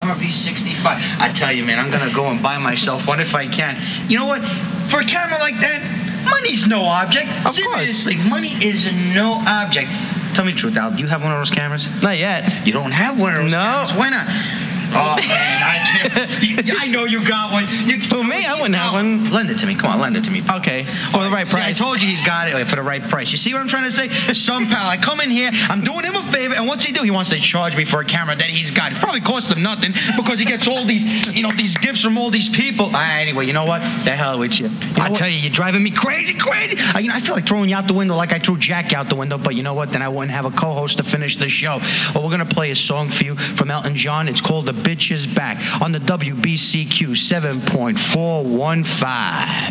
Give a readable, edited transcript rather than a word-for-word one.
V65. I tell you, man, I'm gonna go and buy myself one if I can. You know what? For a camera like that, money's no object. Seriously, money is no object. Tell me the truth, Al. Do you have one of those cameras? Not yet. You don't have one of those cameras? Why not? Oh, man, I can't. I know you got one. Who, me? I wouldn't have one. Lend it to me. Come on, lend it to me. Okay. For the right price. See, I told you he's got it for the right price. You see what I'm trying to say? Some pal. I come in here, I'm doing him a favor, and what's he do? He wants to charge me for a camera that he's got. It probably costs him nothing because he gets all these, these gifts from all these people. Anyway, you know what? The hell with you. I tell you, you're driving me crazy. I feel like throwing you out the window like I threw Jack out the window, but you know what? Then I wouldn't have a co-host to finish the show. Well, we're going to play a song for you from Elton John. It's called The Bitch Is Back on the WBCQ 7.415.